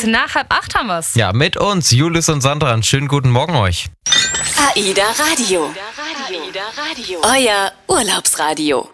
nach 7:30 haben wir's. Ja, mit uns, Julius und Sandra. Einen schönen guten Morgen euch. AIDA Radio. Euer Urlaubsradio.